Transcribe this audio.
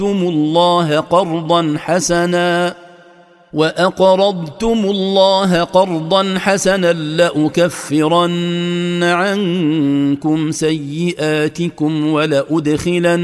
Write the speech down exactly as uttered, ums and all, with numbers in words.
الله قرضا حسنا وأقرضتم الله قرضا حسنا لأكفرن عنكم سيئاتكم ولأدخلن